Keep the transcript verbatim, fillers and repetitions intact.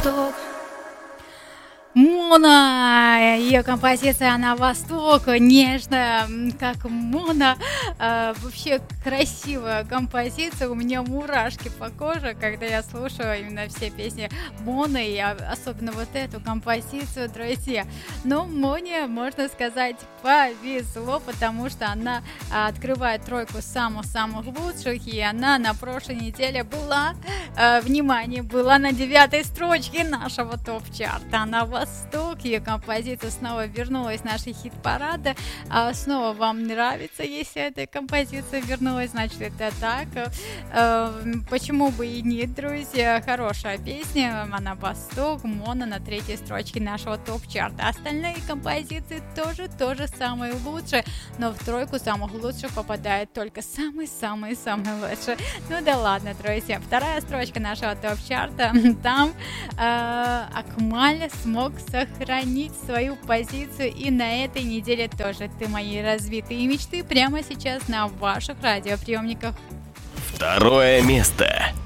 Восток. Мона, ее композиция «На восток», нежная, как Мона, а, вообще красивая композиция, у меня мурашки по коже, когда я слушаю именно все песни Моны, и особенно вот эту композицию, друзья. Но Моне, можно сказать, повезло, потому что она открывает тройку самых-самых лучших, и она на прошлой неделе была, э, внимание, была на девятой строчке нашего топ-чарта «На восток». Ее композиция снова вернулась в наши хит-парады. А снова вам нравится, если эта композиция вернулась, значит это так. Э, почему бы и нет, друзья? Хорошая песня, «На восток», Мона на третьей строчке нашего топ-чарта. Остальные композиции тоже, тоже самые лучшие, но в тройку самых лучших попадает только самый-самый-самый лучший. Ну да ладно, друзья. Вторая строчка нашего топ-чарта. Там э, Акмаль смог сохранить свою позицию, и на этой неделе тоже. «Ты мои разбитые мечты» прямо сейчас на ваших радиоприемниках. Второе место.